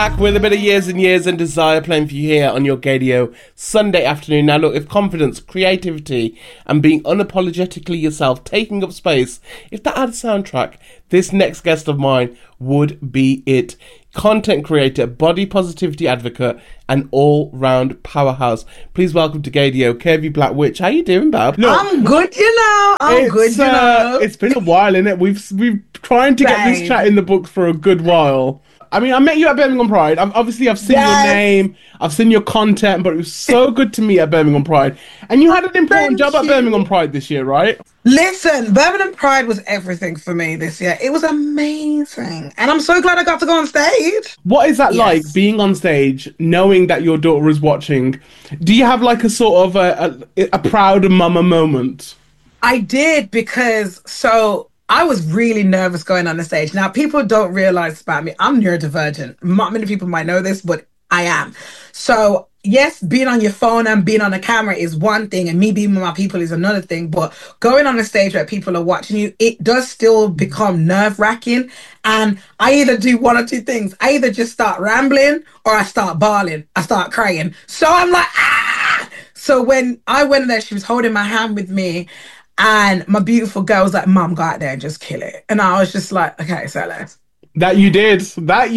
back with a bit of Years and Years and Desire playing for you here on your Gadio Sunday afternoon. Now look, if confidence, creativity and being unapologetically yourself, taking up space, if that had a soundtrack, this next guest of mine would be it. Content creator, body positivity advocate and all-round powerhouse. Please welcome to Gadio, Kirby Black Witch. How you doing, Bab? Look, I'm good, you know. It's been a while, innit? We've trying to get this chat in the books for a good while. I mean, I met you at Birmingham Pride. I've seen your name, I've seen your content, but it was so good to meet at Birmingham Pride. And you had an important job at Birmingham Pride this year, right? Listen, Birmingham Pride was everything for me this year. It was amazing. And I'm so glad I got to go on stage. What is that like, being on stage, knowing that your daughter is watching? Do you have like a sort of a proud mama moment? I did, because I was really nervous going on the stage. Now, people don't realize about me, I'm neurodivergent. Not many people might know this, but I am. So, yes, being on your phone and being on a camera is one thing, and me being with my people is another thing. But going on a stage where people are watching you, it does still become nerve-wracking. And I either do one or two things. I either just start rambling or I start bawling. I start crying. So I'm like, ah! So when I went there, she was holding my hand with me. And my beautiful girl was like, Mom, go out there and just kill it. And I was just like, okay, so let's. That you did. You know what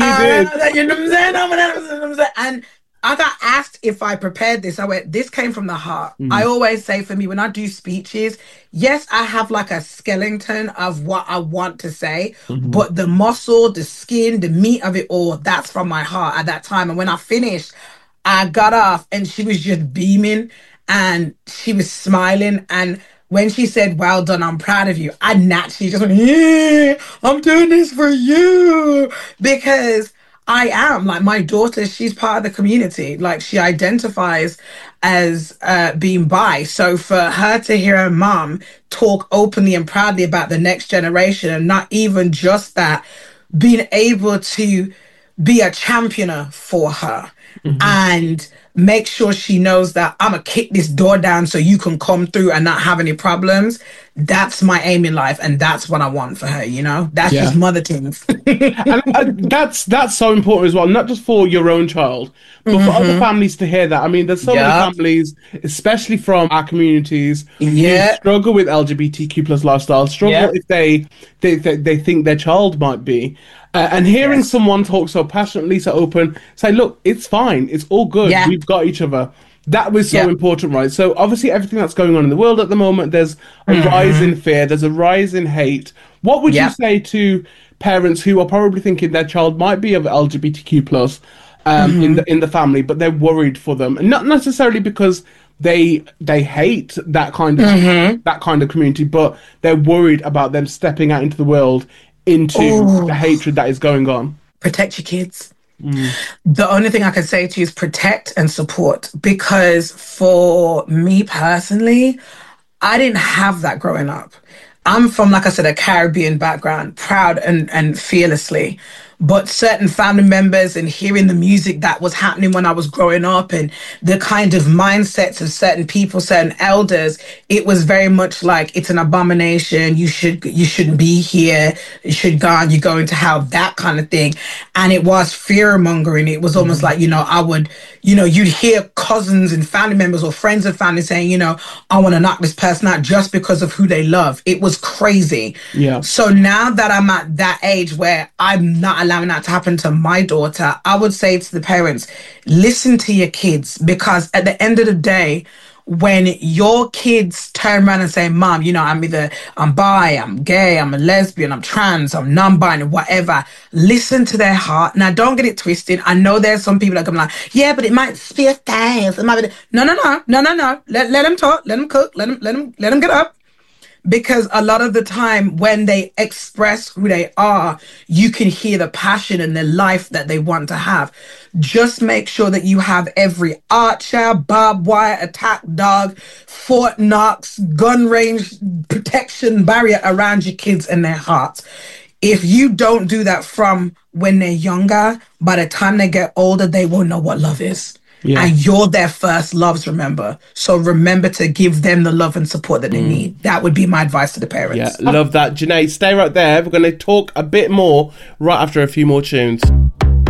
I'm saying? And I got asked if I prepared this. I went, this came from the heart. I always say, for me, when I do speeches, yes, I have like a skeleton of what I want to say, but the muscle, the skin, the meat of it all, that's from my heart at that time. And when I finished, I got off and she was just beaming and she was smiling. And when she said, well done, I'm proud of you, I naturally just went, yeah, I'm doing this for you. Because I am, like, my daughter, she's part of the community. Like, she identifies as being bi. So for her to hear her mom talk openly and proudly about the next generation, and not even just that, being able to be a championer for her and make sure she knows that I'm going to kick this door down so you can come through and not have any problems. That's my aim in life. And that's what I want for her, you know? That's just mother things. and that's so important as well, not just for your own child, but for other families to hear that. I mean, there's so many families, especially from our communities, who struggle with LGBTQ plus lifestyle, struggle if they think their child might be. And hearing someone talk so passionately, so open, say, look, it's fine. It's all good. We've got each other. That was so important, right? So obviously everything that's going on in the world at the moment, there's a rise in fear. There's a rise in hate. What would you say to parents who are probably thinking their child might be of LGBTQ plus in the family, but they're worried for them? And not necessarily because they hate that kind of community, but they're worried about them stepping out into the world into the hatred that is going on. Protect your kids. The only thing I can say to you is protect and support, because for me personally, I didn't have that growing up. I'm from, like I said, a Caribbean background, proud and fearlessly. But certain family members, and hearing the music that was happening when I was growing up and the kind of mindsets of certain people, certain elders, it was very much like, it's an abomination. You shouldn't be here. You should go on. You're going to hell, that kind of thing. And it was fear mongering. It was almost like, you'd hear cousins and family members or friends of family saying, I want to knock this person out just because of who they love. It was crazy. Yeah. So now that I'm at that age where I'm not allowing that to happen to my daughter, I would say to the parents, listen to your kids, because at the end of the day, when your kids turn around and say, Mom, I'm bi, I'm gay, I'm a lesbian, I'm trans, I'm non-binary, whatever, listen to their heart. Now, don't get it twisted. I know there's some people that come like, yeah, but it might be a phase. It might be. No. Let them talk, let them cook, let them get up. Because a lot of the time when they express who they are, you can hear the passion and the life that they want to have. Just make sure that you have every archer, barbed wire, attack dog, Fort Knox, gun range protection barrier around your kids and their hearts. If you don't do that from when they're younger, by the time they get older, they won't know what love is. Yeah. And you're their first loves, remember. So remember to give them the love and support that they need. That would be my advice to the parents. Yeah, love that. Janae, stay right there. We're going to talk a bit more right after a few more tunes.